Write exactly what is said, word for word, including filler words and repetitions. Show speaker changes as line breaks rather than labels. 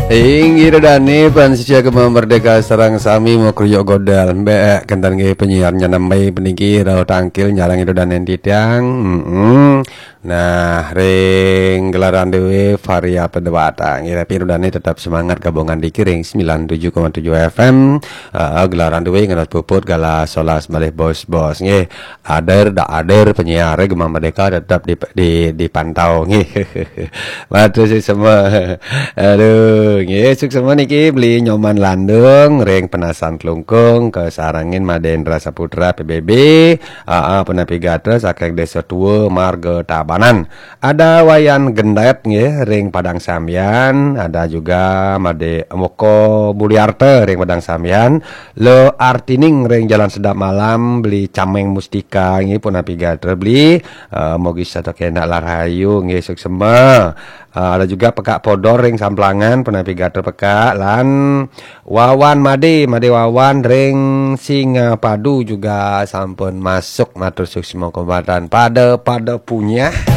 Inggi dani pansia kema merdeka sarang sami mau kriyo godal mbak kentan ge penyiarnya nambai peninggi rau tangkil nyarang itu dan entitiang mm nah ring gelaran dewe varia pendewata ngira piru dani tetap semangat gabungan dikiring sembilan puluh tujuh koma tujuh F M uh, gelaran dewe ngerat puput gala solas balik bos-bos nge ader da ader penyiar gema merdeka tetap di, di, dipantau nge batu sih semua aduh ngesuk semua niki beli nyoman landung ring penasan kelungkung ke sarangin Madendra Saputra P B B aa penapi gatra sakek desa tua marga Tabanan ada wayan gendet nge ring Padang Samyan ada juga Made Moko Buliarte ring Padang Samyan lo artining ring Jalan Sedap Malam beli cameng mustika nge penapi gatra beli uh, mogi satu kena larayu ngesuk semua. Uh, ada juga pekak podor ring Samplangan penapi gater pekak lan Wawan Made Made Wawan ring Singapadu juga sampun masuk matur suksimo kombatan pada pada punya